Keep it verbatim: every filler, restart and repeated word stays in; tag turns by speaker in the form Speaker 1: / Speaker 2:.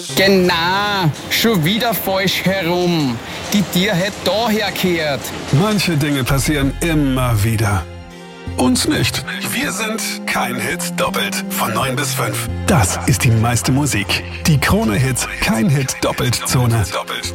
Speaker 1: Genau, schon wieder falsch herum. Die Tier hätte daher gehört.
Speaker 2: Manche Dinge passieren immer wieder. Uns nicht. Wir sind kein Hit doppelt. Von neun bis fünf. Das ist die meiste Musik. Die Krone-Hit Kein Hit doppelt Zone.